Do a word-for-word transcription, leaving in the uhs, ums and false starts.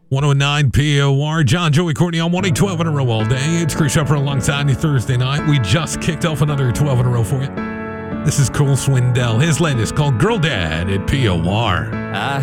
one oh nine P O R. John, Joey, Courtney on one eight twelve in a row all day. It's Chris Shepard alongside you Thursday night. We just kicked off another twelve in a row for you. This is Cole Swindell. His latest called Girl Dad at P O R. I